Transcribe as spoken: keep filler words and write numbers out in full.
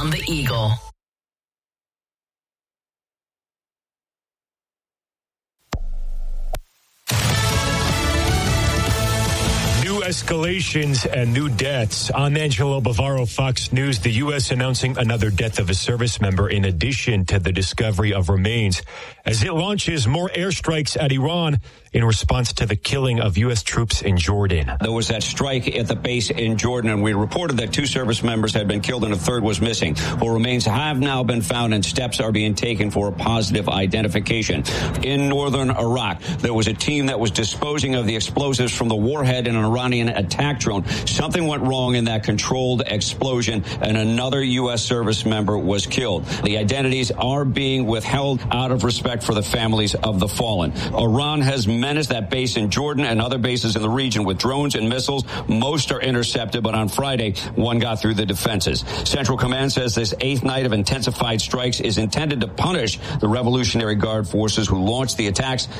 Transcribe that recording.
on the Eagle. Escalations and new deaths. I'm Angelo Bavaro, Fox News. The U S announcing another death of a service member in addition to the discovery of remains as it launches more airstrikes at Iran in response to the killing of U S troops in Jordan. There was that strike at the base in Jordan, and we reported that two service members had been killed and a third was missing. Well, remains have now been found and steps are being taken for a positive identification. In northern Iraq, there was a team that was disposing of the explosives from the warhead in an Iranian attack drone. Something went wrong in that controlled explosion, and another U S service member was killed. The identities are being withheld out of respect for the families of the fallen. Iran has menaced that base in Jordan and other bases in the region with drones and missiles. Most are intercepted, but on Friday, one got through the defenses. Central Command says this eighth night of intensified strikes is intended to punish the Revolutionary Guard forces who launched the attacks